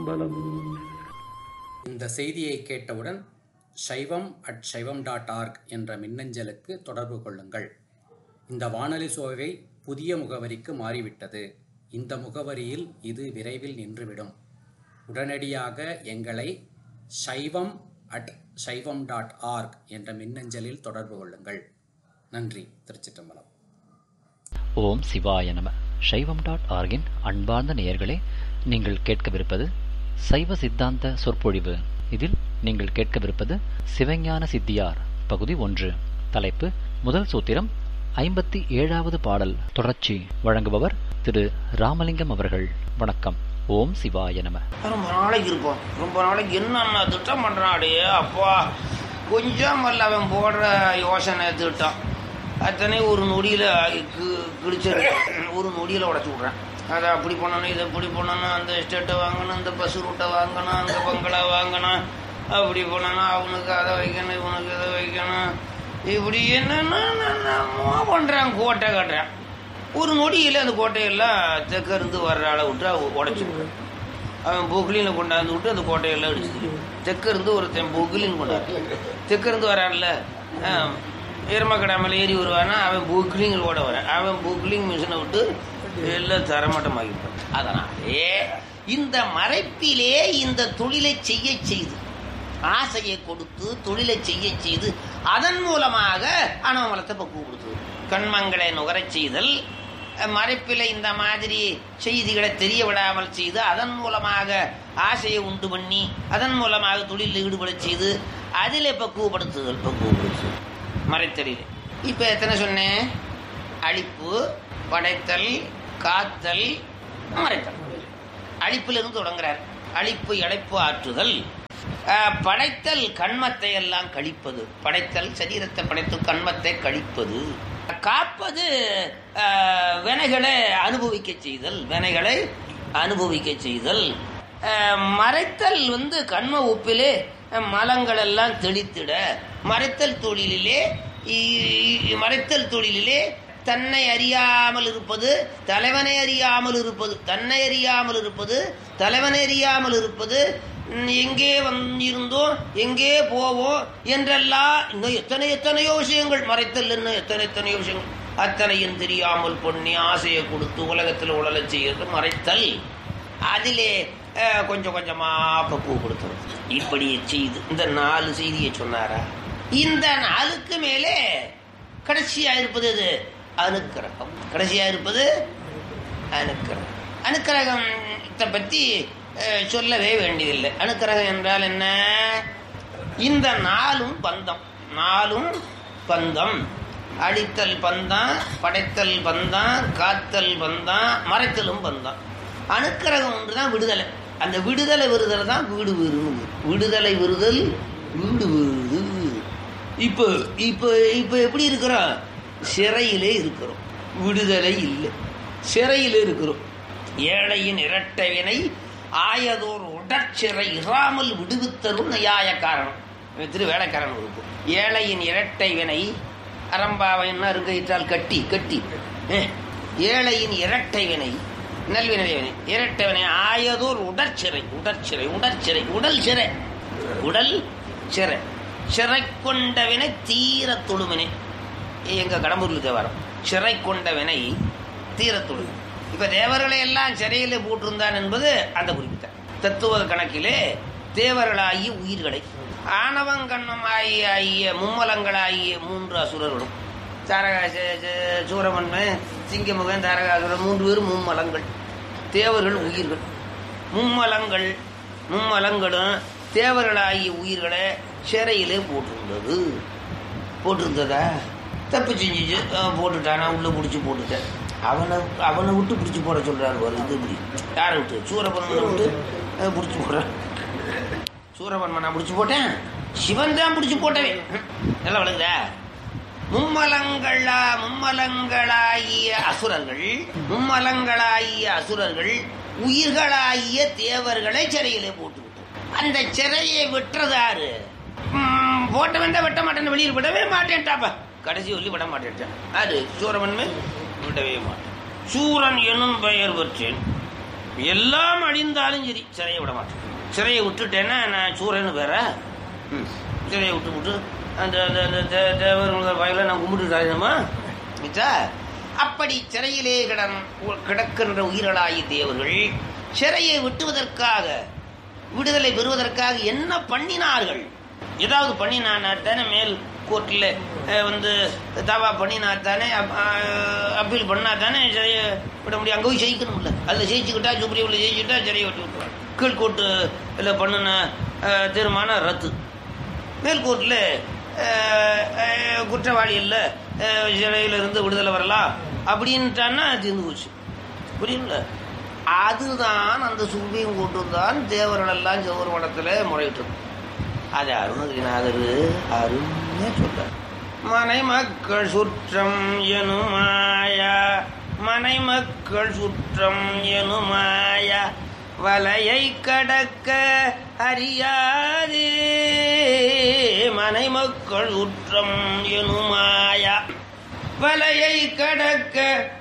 திருச்சிற்றம்பலம். இந்த செய்தியை கேட்டவுடன் saivam@saivam.org என்ற மின்னஞ்சலுக்கு தொடர்பு கொள்ளுங்கள். இந்த வானொலி சோவை புதிய முகவரிக்கு மாறிவிட்டது. இந்த முகவரியில் இது விரைவில் நின்றுவிடும். உடனடியாக எங்களை saivam@saivam.org என்ற மின்னஞ்சலில் தொடர்பு கொள்ளுங்கள். நன்றி. திருச்சிற்றம்பலம். ஓம் சிவாய நம. சைவம்.org-இன் அன்பார்ந்த நேயர்களே, நீங்கள் கேட்கவிருப்பது சைவ சித்தாந்த சொற்பொழிவு. இதில் நீங்கள் கேட்கவிருப்பது சிவஞான சித்தியார் பகுதி 1. தலைப்பு முதல் சூத்திரம் 57வது பாடல் தொடர்ச்சி. வழங்குபவர் திரு ராமலிங்கம் அவர்கள். வணக்கம். ஓம் சிவாய நம. ரொம்ப நாளைக்கு இருப்போம். ரொம்ப நாளைக்கு என்னென்ன திட்டம் பண்றாடே அப்பா. கொஞ்சம் அல்ல அவன் போடுற யோசனை திட்டம் அத்தனை ஒரு நொடியில கிழிச்சிரு. ஒரு நொடியில உடச்சு விட்றேன். அதை அப்படி பண்ணணும், இதை இப்படி பண்ணணும், அந்த எஸ்டேட்டை வாங்கணும், இந்த பஸ் ரூட்டை வாங்கணும், அந்த பங்களா வாங்கணும், அப்படி பண்ணணும், அவனுக்கு அதை வைக்கணும், இவனுக்கு இதை வைக்கணும், இப்படி என்னென்னமோ பண்றான். கோட்டை கட்டுறேன். ஒரு நொடியில் அந்த கோட்டையெல்லாம் தெற்கிருந்து வர்ற அளவு விட்டு உடச்சி விடுறேன். அவன் பொக்லினை கொண்டாந்து விட்டு அந்த கோட்டையெல்லாம் அடிச்சு தெற்கிருந்து ஒருத்தன் பொக்லின் கொண்டாடு. தெற்கிருந்து வரான்ல, எருமக்கடை மேலே ஏறி வருவானா, அவன் பொக்லிங்கில் ஓட வரேன். அவன் பொக்லிங் மிஷினை விட்டு எல்லாம் தரமட்டமாகிட்டான். அதனாலே இந்த மறைப்பிலே இந்த தொழிலை செய்ய செய்து, ஆசையை கொடுத்து தொழிலை செய்ய செய்து, அதன் மூலமாக அனவமலத்தை பக்குவப்படுத்துவது, கண்மங்களை நுகரச் செய்தல், மறைப்பில் இந்த மாதிரி செய்திகளை தெரிய விடாமல் செய்து, அதன் மூலமாக ஆசையை உண்டு பண்ணி, அதன் மூலமாக தொழிலில் ஈடுபட செய்து, அதில் பக்குவப்படுத்துதல். மறைத்தலில் இப்போ எத்தனை சொன்னேன்? அழிப்பு, படைத்தல், காத்தல், மறைத்தல். அழிப்பிலிருந்து தொடங்குறார். அழிப்பு, இழைப்பு, ஆற்றுதல். படைத்தல் கண்மத்தை எல்லாம் கழிப்பது. படைத்தல் சரீரத்தை படைத்து கண்மத்தை கழிப்பது. காப்பது வினைகளை அனுபவிக்க செய்தல். வினைகளை அனுபவிக்க செய்தல். மறைத்தல் கண்ம ஒப்பிலே மலங்கள் எல்லாம் தெளித்திட. மறைத்தல் தொழிலிலே தன்னை அறியாமல் இருப்பது, தலைவனை அறியாமல் இருப்பது, தன்னை அறியாமல் இருப்பது, தலைவனை அறியாமல் இருப்பது, எங்கே இருந்தோம் எங்கே போவோம் என்றெல்லாம் இன்னும் எத்தனையோ விஷயங்கள் மறைத்தல். இன்னும் எத்தனையோ விஷயங்கள் அத்தனையும் தெரியாமல் பொண்ணி ஆசையை கொடுத்து உலகத்தில் உடலை செய்யறது மறைத்தல். அதிலே கொஞ்சம் கொஞ்சமா பக்குவப்படுத்துறது. இப்படி செய்து இந்த 4 செய்தியை சொன்னாரா? இந்த 4க்கு மேலே கடைசியா இருப்பது இது அனுக்கிரகம். கடைசியா இருப்பது அனுக்கிரகம். அனுக்கிரகத்தை பற்றி சொல்லவே வேண்டியதில்லை. அனுக்கிரகம் என்றால் என்ன? இந்த 4ம் பந்தம். 4ம் பந்தம். அழித்தல் பந்தம், படைத்தல் பந்தம், காத்தல் பந்தம், மறைத்தலும் பந்தம். அனுக்கிரகம் ஒன்றுதான் விடுதலை. அந்த விடுதலை விருதல் தான் வீடு வீடு. விடுதலை விருதல் வீடு வீடு. இப்போ இப்போ இப்போ எப்படி இருக்கிறோம்? சிறையிலே இருக்கிறோம். விடுதலை இல்லை, சிறையிலே இருக்கிறோம். ஏழையின் இரட்டைவினை ஆயதோர் உடற்சிறை இராமல் விடுவித்தரும் நியாய காரணம். திரு வேலைக்காரன் இருக்கும். ஏழையின் இரட்டை வினை அரம்பாவைன்னா இருக்கையிட்டால் கட்டி கட்டி. ஏழையின் இரட்டை வினை நல்வினை இரட்டை வினை ஆயதோர் உடற்சிறை. உடற்சிறை உடற்சிறை உடல் சிறை. உடல் சிறை. சிறை கொண்ட வினை தீர தொழுவினை. எங்க கடம்பூர்ல தேவாரம். சிறை கொண்ட வினை தீர தொழுவினை. இப்ப தேவர்களை எல்லாம் சிறையிலே போட்டிருந்தான் என்பது அந்த குறிப்பிட்ட தத்துவ கணக்கிலே தேவர்களாகிய உயிர்களை ஆணவங்கண்ணமாகிய மும்மலங்களாகிய 3 அசுரர்களும் சூரமன்மன், சிங்கமுகன், தாரகாசுரன் 3 பேரும் மும்மலங்கள். தேவர்கள் உயிர்கள். மும்மலங்களும் தேவர்களாகிய உயிர்களை சிறையிலே போட்டிருந்ததா? தப்பு செஞ்சிச்சு, போட்டுட்டானா, உள்ள பிடிச்சி போட்டுட்டேன். அவனை விட்டு பிடிச்சி போட சொல்றாரு. இது இப்படி யாரை விட்டு? சூரபன்மனை விட்டு பிடிச்சி போடுறான். சூரபன்மனை பிடிச்சி போட்டேன், சிவன் தான் பிடிச்சி போட்டவே. நல்லா விளங்குதா? மும்மலங்களாகிய அசுரர்கள் உயிர்களாகிய தேவர்களை சிறையிலே போட்டு விட்டோம். அந்த சிறையை விட்டுறதாரு? போட்டவன் தான் வெட்ட மாட்டேன், வெளியில் விடவே மாட்டேன்ட்டாப்பா. கடைசி சொல்லி விட மாட்டேன். அது சூரமன்மை விடவே மாட்டேன். சூரன் எனும் பெயர் பெற்றேன். எல்லாம் அழிந்தாலும் சரி சிறையை விட மாட்டேன். சிறையை விட்டுட்டேன்னா நான் சூரன்னு வேற. சிறையை விட்டு அந்த தேவர் வயல நான் கும்பிட்டு சாயணுமா? அப்படி சிறையிலே கிடக்கின்ற உயிர்களாகி தேவர்கள் சிறையை விட்டுவதற்காக, விடுதலை பெறுவதற்காக என்ன பண்ணினார்கள்? ஏதாவது பண்ணினாத்தானே மேல் கோர்ட்டில் தாவா பண்ணினாத்தானே, அப்பீல் பண்ணாத்தானே சிறையை விட முடியும். அங்கே போய் ஜெயிக்கணும்ல. அதில் ஜெயிச்சுக்கிட்டா, சுப்ரீமில் ஜெயிச்சுக்கிட்டா சிறையை விட்டு விட்டுருவாங்க. கீழ்கோர்ட்டில் பண்ணின தீர்மானம் ரத்து. மேல்கோர்ட்டில் குற்றவாளி இல்லை, சிறையிலிருந்து விடுதலை வரலாம் அப்படின்ட்டான்னா தீர்ந்து போச்சு. புரியுங்கள? அதுதான் அந்த சுப்ரீம் கோர்ட்டு தான் தேவர்களெல்லாம் செவ்வொரு மடத்தில் முறையிட்டு. அது அருணகிரிநாதர் அருமையா சொல்றார். மனை மக்கள் சுற்றம் எனுமாயா, மனை மக்கள் சுற்றம் எனுமாயா, வலையை கடக்க அறியாதே. மனை மக்கள் சுற்றம் எனுமாயா, வலையை கடக்க